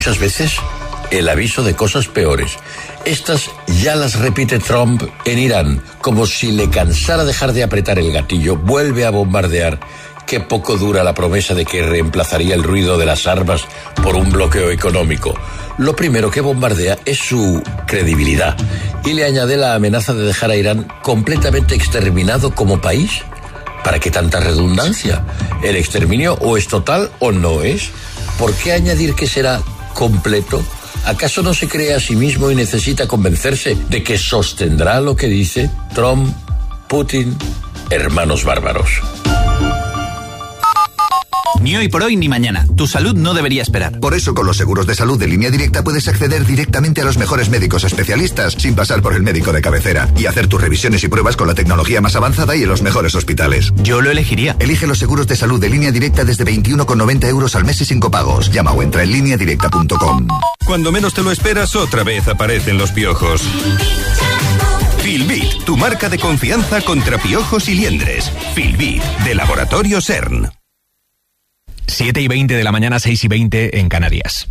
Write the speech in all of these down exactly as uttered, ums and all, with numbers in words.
Muchas veces el aviso de cosas peores. Estas ya las repite Trump en Irán, como si le cansara dejar de apretar el gatillo, vuelve a bombardear. Qué poco dura la promesa de que reemplazaría el ruido de las armas por un bloqueo económico. Lo primero que bombardea es su credibilidad y le añade la amenaza de dejar a Irán completamente exterminado como país. ¿Para qué tanta redundancia? ¿El exterminio o es total o no es? ¿Por qué añadir que será completo? ¿Acaso no se cree a sí mismo y necesita convencerse de que sostendrá lo que dice? Trump, Putin, hermanos bárbaros. Ni hoy por hoy ni mañana. Tu salud no debería esperar. Por eso, con los seguros de salud de Línea Directa puedes acceder directamente a los mejores médicos especialistas sin pasar por el médico de cabecera y hacer tus revisiones y pruebas con la tecnología más avanzada y en los mejores hospitales. Yo lo elegiría. Elige los seguros de salud de Línea Directa desde veintiuno con noventa euros al mes y sin copagos. Llama o entra en línea directa punto com. Cuando menos te lo esperas, otra vez aparecen los piojos. Filbit, tu marca de confianza contra piojos y liendres. Filbit, de Laboratorio CERN. siete y veinte de la mañana, seis y veinte en Canarias.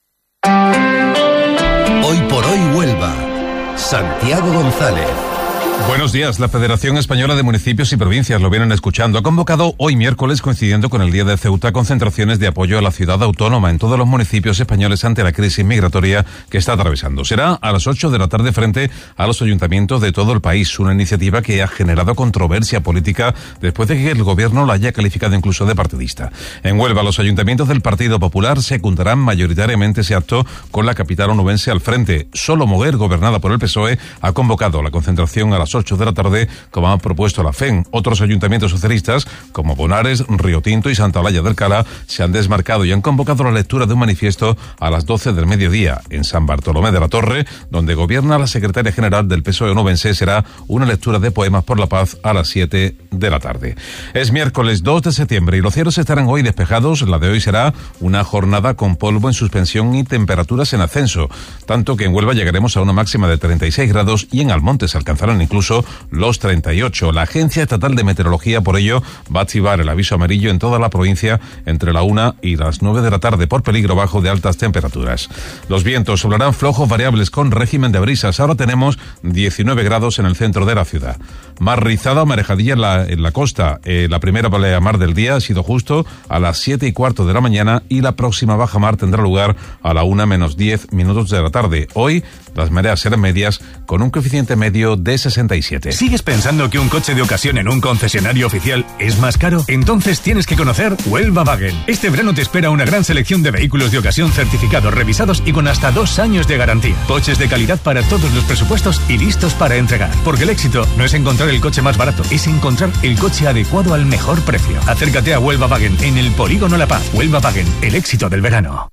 Hoy por hoy Huelva. Santiago González. Buenos días. La Federación Española de Municipios y Provincias, lo vienen escuchando, ha convocado hoy miércoles, coincidiendo con el Día de Ceuta, concentraciones de apoyo a la ciudad autónoma en todos los municipios españoles ante la crisis migratoria que está atravesando. Será a las ocho de la tarde frente a los ayuntamientos de todo el país, una iniciativa que ha generado controversia política después de que el gobierno la haya calificado incluso de partidista. En Huelva, los ayuntamientos del Partido Popular secundarán mayoritariamente ese acto con la capital onubense al frente. Solo Moguer, gobernada por el P S O E, ha convocado la concentración a las ocho de la tarde, como ha propuesto la F E N. Otros ayuntamientos socialistas, como Bonares, Río Tinto y Santa Olalla del Cala, se han desmarcado y han convocado la lectura de un manifiesto a las doce del mediodía. En San Bartolomé de la Torre, donde gobierna la secretaria general del P S O E onubense, será una lectura de poemas por la paz a las siete de la tarde. Es miércoles dos de septiembre y los cielos estarán hoy despejados. La de hoy será una jornada con polvo en suspensión y temperaturas en ascenso, tanto que en Huelva llegaremos a una máxima de treinta y seis grados y en Almonte se alcanzarán incluso los treinta y ocho. La Agencia Estatal de Meteorología, por ello, va a activar el aviso amarillo en toda la provincia entre la una y las nueve de la tarde por peligro bajo de altas temperaturas. Los vientos soplarán flojos variables con régimen de brisas. Ahora tenemos diecinueve grados en el centro de la ciudad. Mar rizada o marejadilla en la, en la costa. Eh, la primera baleamar del día ha sido justo a las siete y cuarto de la mañana y la próxima bajamar tendrá lugar a la una menos diez minutos de la tarde. Hoy las mareas serán medias con un coeficiente medio de sesenta y siete. ¿Sigues pensando que un coche de ocasión en un concesionario oficial es más caro? Entonces tienes que conocer Huelva Wagen. Este verano te espera una gran selección de vehículos de ocasión certificados, revisados y con hasta dos años de garantía. Coches de calidad para todos los presupuestos y listos para entregar. Porque el éxito no es encontrar el coche más barato, es encontrar el coche adecuado al mejor precio. Acércate a Huelva Wagen en el Polígono La Paz. Huelva Wagen, el éxito del verano.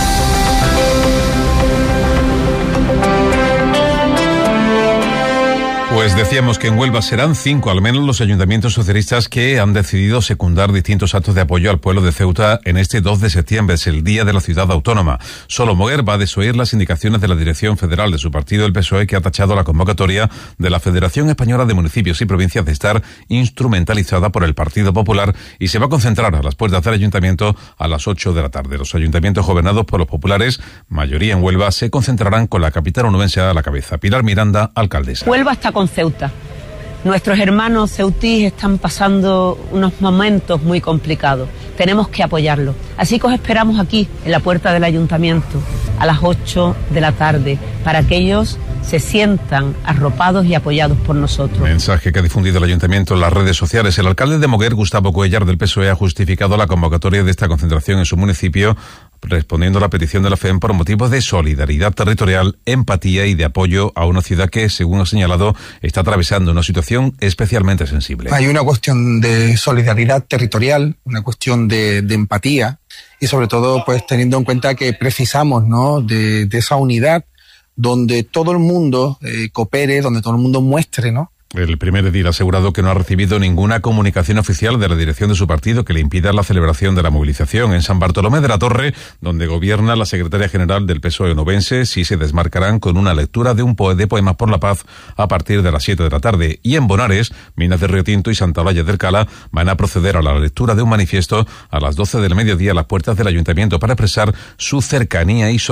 Pues decíamos que en Huelva serán cinco al menos los ayuntamientos socialistas que han decidido secundar distintos actos de apoyo al pueblo de Ceuta en este dos de septiembre, es el Día de la Ciudad Autónoma. Solo Moguer va a desoír las indicaciones de la Dirección Federal de su partido, el P S O E, que ha tachado la convocatoria de la Federación Española de Municipios y Provincias de estar instrumentalizada por el Partido Popular y se va a concentrar a las puertas del ayuntamiento a las ocho de la tarde. Los ayuntamientos gobernados por los populares, mayoría en Huelva, se concentrarán con la capital onubense a la cabeza. Pilar Miranda, alcaldesa. Huelva está con Ceuta. Nuestros hermanos ceutíes están pasando unos momentos muy complicados. Tenemos que apoyarlos. Así que os esperamos aquí, en la puerta del ayuntamiento, a las ocho de la tarde, para que ellos se sientan arropados y apoyados por nosotros. Mensaje que ha difundido el ayuntamiento en las redes sociales. El alcalde de Moguer, Gustavo Cuellar, del P S O E, ha justificado la convocatoria de esta concentración en su municipio, respondiendo a la petición de la F E M por motivos de solidaridad territorial, empatía y de apoyo a una ciudad que, según ha señalado, está atravesando una situación especialmente sensible. Hay una cuestión de solidaridad territorial, una cuestión de, de empatía y sobre todo pues teniendo en cuenta que precisamos, ¿no?, de, de esa unidad donde todo el mundo eh, coopere, donde todo el mundo muestre, ¿no?, El primer edil ha asegurado que no ha recibido ninguna comunicación oficial de la dirección de su partido que le impida la celebración de la movilización. En San Bartolomé de la Torre, donde gobierna la secretaria general del P S O E onubense, sí se desmarcarán con una lectura de un po de Poemas por la Paz a partir de las siete de la tarde. Y en Bonares, Minas de Río Tinto y Santa Olalla del Cala van a proceder a la lectura de un manifiesto a las doce del mediodía a las puertas del ayuntamiento para expresar su cercanía y